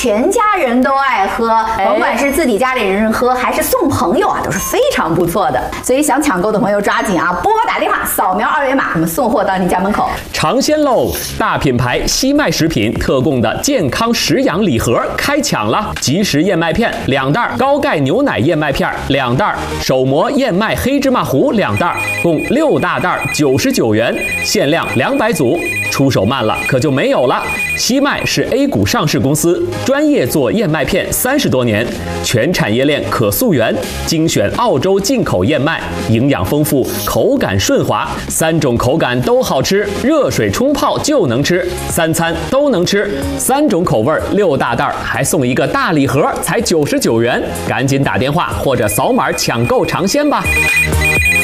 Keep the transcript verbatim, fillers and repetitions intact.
全家人都爱喝，甭管是自己家里人喝还是送朋友啊，都是非常不错的。所以想抢购的朋友抓紧啊，拨打电话扫描二维码，我们送货到您家门口。 尝鲜喽！大品牌西麦食品特供的健康食养礼盒开抢了，即食燕麦片两袋，高钙牛奶燕麦片两袋，手磨燕麦黑芝麻糊两袋，共六大袋，九十九元，限量两百组。出手慢了可就没有了。西麦是 A 股上市公司，专业做燕麦片三十多年，全产业链可溯源，精选澳洲进口燕麦，营养丰富，口感顺滑，三种口感都好吃，热水冲泡就能吃，三餐都能吃，三种口味六大袋，还送一个大礼盒，才九十九元，赶紧打电话或者扫码抢购尝鲜吧。